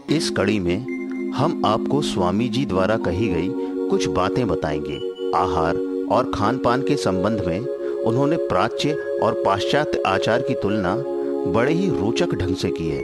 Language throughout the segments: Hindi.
इस कड़ी में हम आपको स्वामी जी द्वारा कही गई कुछ बातें बताएंगे। आहार और खान पान के संबंध में उन्होंने प्राच्य और पाश्चात्य आचार की तुलना बड़े ही रोचक ढंग से की है।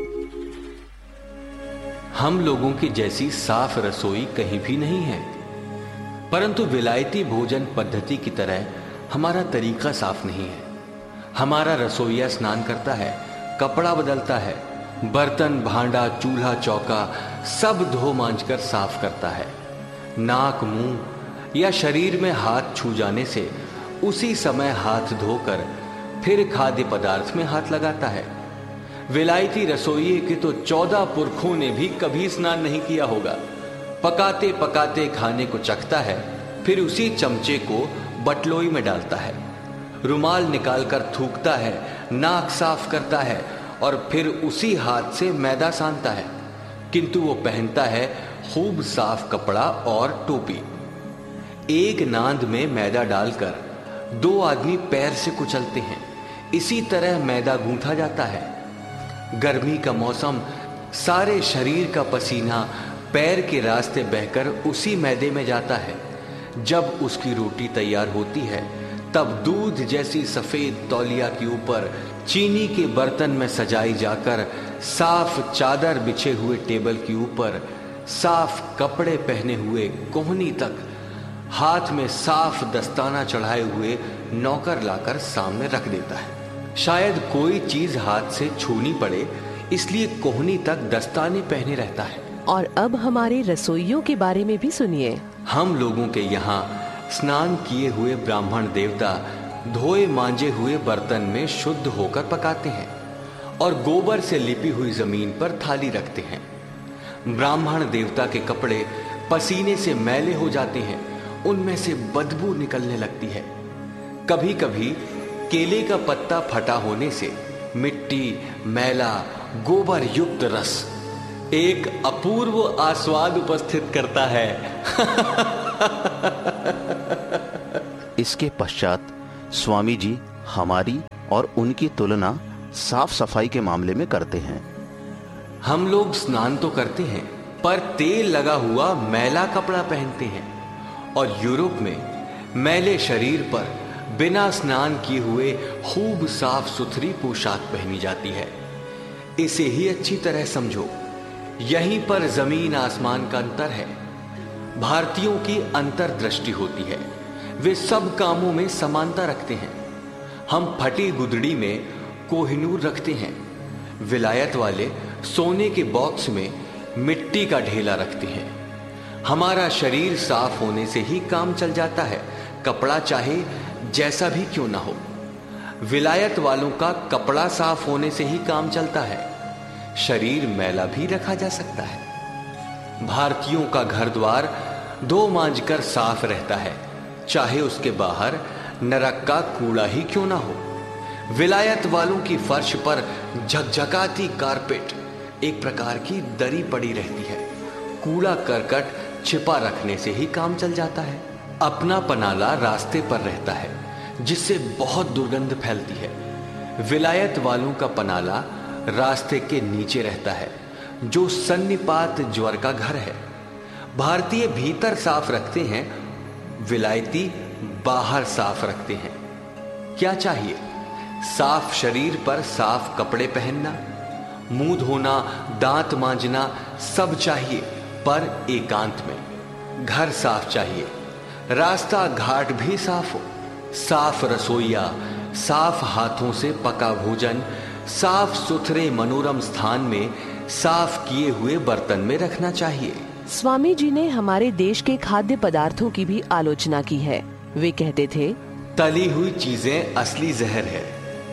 हम लोगों की जैसी साफ रसोई कहीं भी नहीं है, परंतु विलायती भोजन पद्धति की तरह हमारा तरीका साफ नहीं है। हमारा रसोइया स्नान करता है, कपड़ा बदलता है, बर्तन भांडा चूल्हा चौका सब धो मांज कर साफ करता है। नाक मुंह या शरीर में हाथ छू जाने से उसी समय हाथ धोकर फिर खाद्य पदार्थ में हाथ लगाता है। विलायती रसोइये के तो 14 पुरखों ने भी कभी स्नान नहीं किया होगा। पकाते पकाते खाने को चखता है, फिर उसी चमचे को बटलोई में डालता है, रुमाल निकालकर थूकता है, नाक साफ करता है और फिर उसी हाथ से मैदा सानता है। किंतु वो पहनता है खूब साफ कपड़ा और टोपी। एक नांद में मैदा डालकर 2 आदमी पैर से कुचलते हैं, इसी तरह मैदा गूंथा जाता है। गर्मी का मौसम, सारे शरीर का पसीना पैर के रास्ते बहकर उसी मैदे में जाता है। जब उसकी रोटी तैयार होती है तब दूध जैसी सफेद तौलिया के ऊपर चीनी के बर्तन में सजाई जाकर साफ चादर बिछे हुए टेबल के ऊपर साफ कपड़े पहने हुए कोहनी तक हाथ में साफ दस्ताना चढ़ाए हुए नौकर लाकर सामने रख देता है। शायद कोई चीज हाथ से छूनी पड़े, इसलिए कोहनी तक दस्ताने पहने रहता है। और अब हमारे रसोइयों के बारे में भी सुनिए। हम लोगों के यहाँ स्नान किए हुए ब्राह्मण देवता धोए मांजे हुए बर्तन में शुद्ध होकर पकाते हैं और गोबर से लिपी हुई जमीन पर थाली रखते हैं। ब्राह्मण देवता के कपड़े पसीने से मैले हो जाते हैं, उनमें से बदबू निकलने लगती है। कभी कभी केले का पत्ता फटा होने से मिट्टी, मैला, गोबर युक्त रस एक अपूर्व आस्वाद उपस्थित करता है। इसके पश्चात स्वामी जी हमारी और उनकी तुलना साफ सफाई के मामले में करते हैं। हम लोग स्नान तो करते हैं, पर तेल लगा हुआ मैला कपड़ा पहनते हैं और यूरोप में मैले शरीर पर बिना स्नान किए हुए खूब साफ सुथरी पोशाक पहनी जाती है। इसे ही अच्छी तरह समझो। यहीं पर जमीन आसमान का अंतर है। भारतीयों की अंतर्दृष्टि होती है, वे सब कामों में समानता रखते हैं। हम फटी गुदड़ी में कोहिनूर रखते हैं, विलायत वाले सोने के बॉक्स में मिट्टी का ढेला रखते हैं। हमारा शरीर साफ होने से ही काम चल जाता है, कपड़ा चाहे जैसा भी क्यों ना हो। विलायत वालों का कपड़ा साफ होने से ही काम चलता है, शरीर मैला भी रखा जा सकता है। भारतीयों का घर द्वार धो मांज कर साफ रहता है, चाहे उसके बाहर नरक का कूड़ा ही क्यों ना हो। विलायत वालों की फर्श पर झकझकाती कारपेट, एक प्रकार की दरी पड़ी रहती है। कूड़ा करकट छिपा रखने से ही काम चल जाता है। अपना पनाला रास्ते पर रहता है, जिससे बहुत दुर्गंध फैलती है। विलायत वालों का पनाला रास्ते के नीचे रहता है, जो सन्निपात ज्वर का घर है। भारतीय भीतर साफ रखते हैं, विलायती बाहर साफ रखते हैं। क्या चाहिए? साफ शरीर पर साफ कपड़े पहनना, मुंह धोना, दांत मांजना सब चाहिए, पर एकांत में। घर साफ चाहिए, रास्ता घाट भी साफ हो। साफ रसोइया, साफ हाथों से पका भोजन साफ सुथरे मनोरम स्थान में साफ किए हुए बर्तन में रखना चाहिए। स्वामी जी ने हमारे देश के खाद्य पदार्थों की भी आलोचना की है। वे कहते थे, तली हुई चीजें असली जहर है।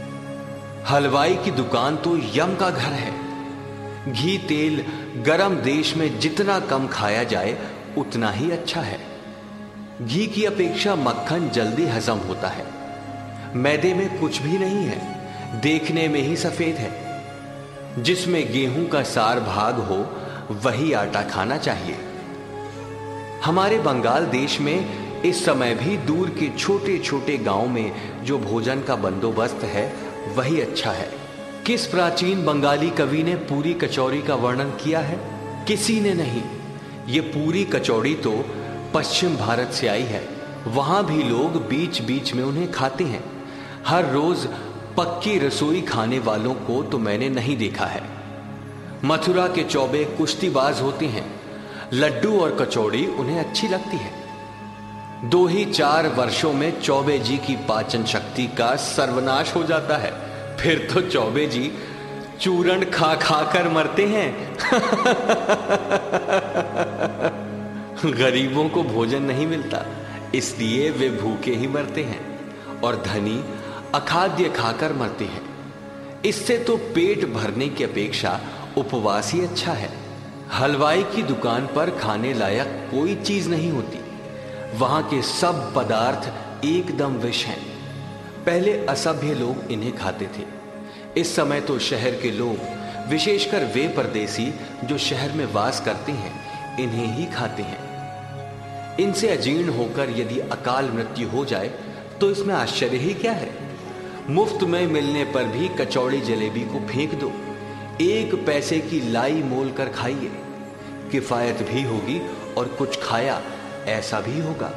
हलवाई की दुकान तो यम का घर है। घी तेल गरम देश में जितना कम खाया जाए उतना ही अच्छा है। घी की अपेक्षा मक्खन जल्दी हजम होता है। मैदे में कुछ भी नहीं है, देखने में ही सफेद है। जिसमें गेहूं का सार भाग हो वही आटा खाना चाहिए। हमारे बंगाल देश में इस समय भी दूर के छोटे छोटे गांव में जो भोजन का बंदोबस्त है वही अच्छा है। किस प्राचीन बंगाली कवि ने पूरी कचौरी का वर्णन किया है? किसी ने नहीं। ये पूरी कचौड़ी तो पश्चिम भारत से आई है। वहां भी लोग बीच बीच में उन्हें खाते हैं। हर रोज पक्की रसोई खाने वालों को तो मैंने नहीं देखा है। मथुरा के चौबे कुश्तीबाज होते हैं। लड्डू और कचौड़ी उन्हें अच्छी लगती है। 2 ही 4 वर्षों में चौबे जी की पाचन शक्ति का सर्वनाश हो जाता है। फिर तो चौबे जी चूरण खा खा कर मरते हैं। गरीबों को भोजन नहीं मिलता, इसलिए वे भूखे ही मरते हैं, और धनी अखाद्य खाकर मरते हैं। इससे तो पेट भरने की अपेक्षा उपवास ही अच्छा है। हलवाई की दुकान पर खाने लायक कोई चीज नहीं होती। वहां के सब पदार्थ एकदम विष हैं। पहले असभ्य लोग इन्हें खाते थे। इस समय तो शहर के लोग, विशेषकर वे परदेसी जो शहर में वास करते हैं, इन्हें ही खाते हैं। इनसे अजीर्ण होकर यदि अकाल मृत्यु हो जाए तो इसमें आश्चर्य ही क्या है। मुफ्त में मिलने पर भी कचौड़ी जलेबी को फेंक दो। 1 पैसे की लाई मोल कर खाइए, किफायत भी होगी और कुछ खाया ऐसा भी होगा।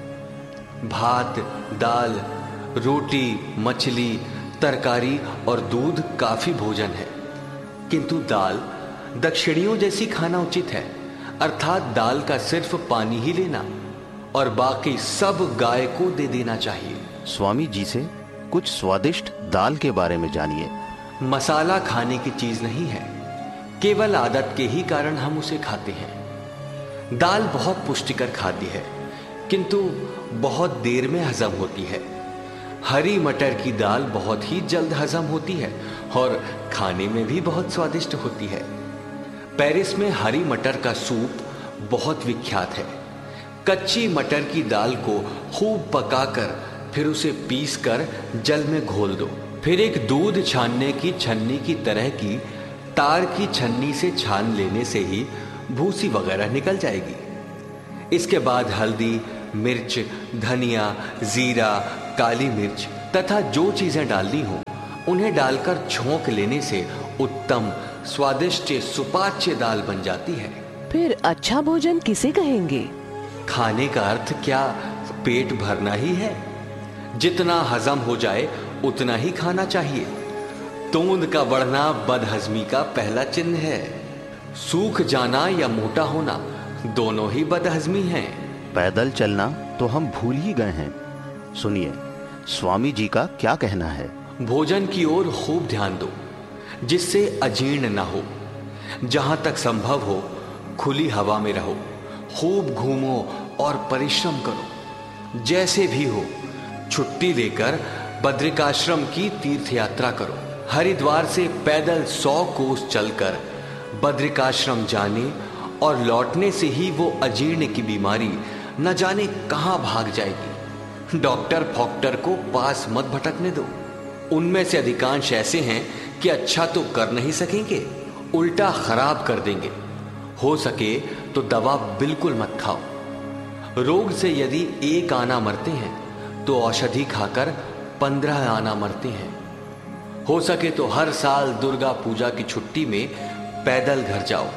भात, दाल, रोटी, मछली, तरकारी और दूध काफी भोजन है, किंतु दाल दक्षिणियों जैसी खाना उचित है। अर्थात दाल का सिर्फ पानी ही लेना और बाकी सब गाय को दे देना चाहिए। स्वामी जी से कुछ स्वादिष्ट दाल के बारे में जानिए। मसाला खाने की चीज नहीं है, केवल आदत के ही कारण हम उसे खाते हैं। दाल बहुत पुष्टिकर खाद्य है, किंतु बहुत देर में हजम होती है। हरी मटर की दाल बहुत ही जल्द हजम होती है और खाने में भी बहुत स्वादिष्ट होती है। पेरिस में हरी मटर का सूप बहुत विख्यात है। कच्ची मटर की दाल को खूब पकाकर फिर उसे पीसकर जल में घोल दो। फिर एक दूध छानने की छन्नी की तरह की तार की छन्नी से छान लेने से ही भूसी वगैरह निकल जाएगी। इसके बाद हल्दी, मिर्च, धनिया, जीरा, काली मिर्च तथा जो चीजें डालनी हो उन्हें डालकर छोंक लेने से उत्तम स्वादिष्ट सुपाच्य दाल बन जाती है। फिर अच्छा भोजन किसे कहेंगे? खाने का अर्थ क्या पेट भरना ही है? जितना हजम हो जाए उतना ही खाना चाहिए। तोंद का बढ़ना बदहजमी का पहला चिन्ह है। सूख जाना या मोटा होना दोनों ही बदहजमी हैं। पैदल चलना तो हम भूल ही गए हैं। सुनिए, स्वामी जी का क्या कहना है। भोजन की ओर खूब ध्यान दो, जिससे अजीर्ण ना हो। जहां तक संभव हो खुली हवा में रहो, खूब घूमो और परिश्रम करो। जैसे भी हो छुट्टी लेकर बद्रिकाश्रम की तीर्थ यात्रा करो। हरिद्वार से पैदल 100 कोस चलकर बद्रिकाश्रम जाने और लौटने से ही वो अजीर्ण की बीमारी न जाने कहां भाग जाएगी। डॉक्टर फॉक्टर को पास मत भटकने दो। उनमें से अधिकांश ऐसे हैं कि अच्छा तो कर नहीं सकेंगे, उल्टा खराब कर देंगे। हो सके तो दवा बिल्कुल मत खाओ। रोग से यदि 1 आना मरते हैं तो औषधि खाकर 15 आना मरते हैं। हो सके तो हर साल दुर्गा पूजा की छुट्टी में पैदल घर जाओ।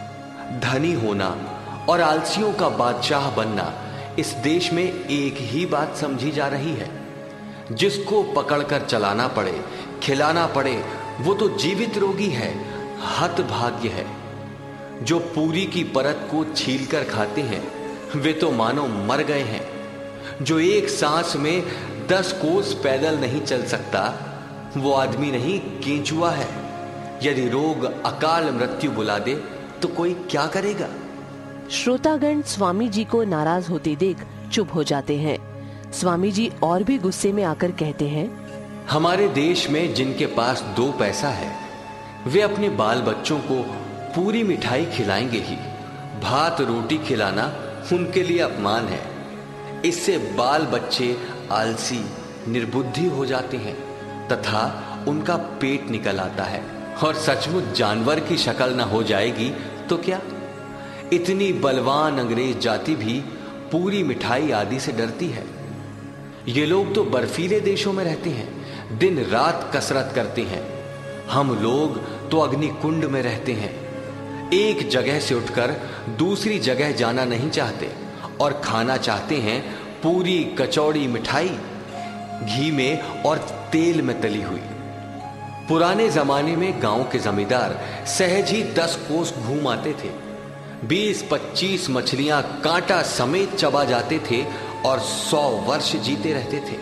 धनी होना और आलसियों का बादशाह बनना इस देश में एक ही बात समझी जा रही है। जिसको पकड़कर चलाना पड़े, खिलाना पड़े, वो तो जीवित रोगी है, हतभाग्य है। जो पूरी की परत को छीलकर खाते हैं वे तो मानो मर गए हैं। जो एक सांस में 10 कोस पैदल नहीं चल सकता वो आदमी नहीं, केंचुआ है। यदि रोग अकाल मृत्यु बुला दे तो कोई क्या करेगा? श्रोतागण स्वामी जी को नाराज होते देख चुप हो जाते हैं। स्वामी जी और भी गुस्से में आकर कहते हैं, हमारे देश में जिनके पास 2 पैसा है वे अपने बाल बच्चों को पूरी मिठाई खिलाएंगे ही। भात रोटी खिलाना उनके लिए अपमान है। इससे बाल बच्चे आलसी, निर्बुद्धि हो जाते हैं तथा उनका पेट निकल आता है और सचमुच जानवर की शक्ल न हो जाएगी तो क्या? इतनी बलवान अंग्रेज जाति भी पूरी मिठाई आदि से डरती है। ये लोग तो बर्फीले देशों में रहते हैं, दिन रात कसरत करते हैं। हम लोग तो अग्नि कुंड में रहते हैं। एक जगह से उठकर दूसरी जगह जाना नहीं चाहते और खाना चाहते हैं पूरी, कचौड़ी, मिठाई, घी में और तेल में तली हुई। पुराने जमाने में गांव के जमींदार सहज ही 10 कोस घूम आते थे। 20-25 मछलियां कांटा समेत चबा जाते थे और 100 वर्ष जीते रहते थे।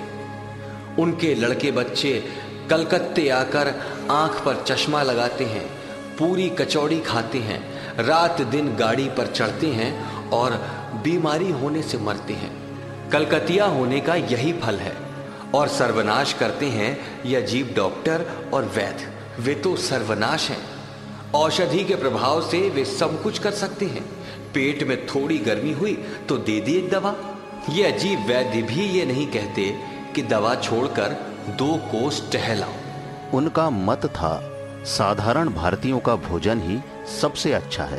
उनके लड़के बच्चे कलकत्ते आकर आंख पर चश्मा लगाते हैं, पूरी कचौड़ी खाते हैं, रात दिन गाड़ी पर चढ़ते हैं और बीमारी होने से मरते हैं। कलकतिया होने का यही फल है। और सर्वनाश करते हैं ये अजीब डॉक्टर और वैद्य। वे तो सर्वनाश हैं। औषधि के प्रभाव से वे सब कुछ कर सकते हैं। पेट में थोड़ी गर्मी हुई तो दे दी एक दवा। ये अजीब वैद्य भी ये नहीं कहते कि दवा छोड़कर 2 कोस टहलाओ। उनका मत था साधारण भारतीयों का भोजन ही सबसे अच्छा है।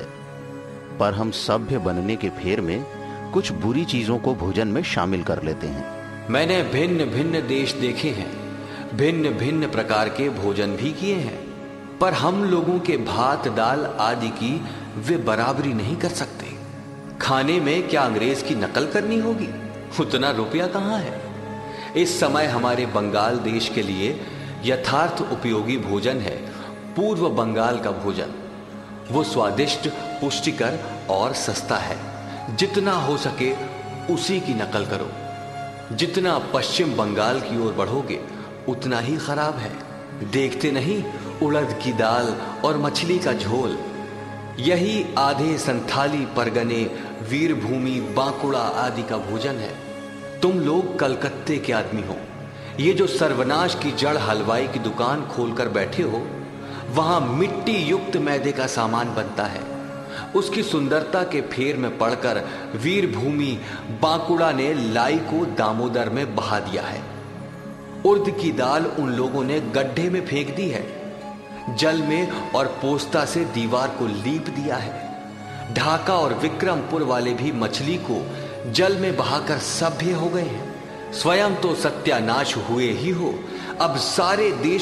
पर हम सभ्य बनने के फेर में कुछ बुरी चीजों को भोजन में शामिल कर लेते हैं। मैंने भिन्न भिन्न देश देखे हैं, भिन्न भिन्न प्रकार के भोजन भी किए हैं, पर हम लोगों के भात, दाल आदि की वे बराबरी नहीं कर सकते। खाने में क्या अंग्रेज की नकल करनी होगी? उतना रुपया कहाँ है? इस समय हमारे बंगाल देश के लिए यथार्थ उपयोगी भोजन है पूर्व बंगाल का भोजन। वो स्वादिष्ट, पुष्टिकर और सस्ता है। जितना हो सके उसी की नकल करो। जितना पश्चिम बंगाल की ओर बढ़ोगे उतना ही खराब है। देखते नहीं उड़द की दाल और मछली का झोल, यही आधे संथाली परगने, वीरभूमि, बांकुड़ा आदि का भोजन है। तुम लोग कलकत्ते के आदमी हो। ये जो सर्वनाश की जड़ हलवाई की दुकान खोलकर बैठे हो, वहां मिट्टी युक्त मैदे का सामान बनता है। उसकी सुंदरता के फेर में पड़कर वीरभूमि, बांकुड़ा ने लाई को दामोदर में बहा दिया है। उर्द की दाल उन लोगों ने गड्ढे में फेंक दी है। जल में और पोस्ता से दीवार को लीप दिया है। ढाका और विक्रमपुर वाले भी मछली को जल में बहाकर सभ्य हो गए हैं। स्वयं तो सत्यानाश हुए ही हो, अब सारे देश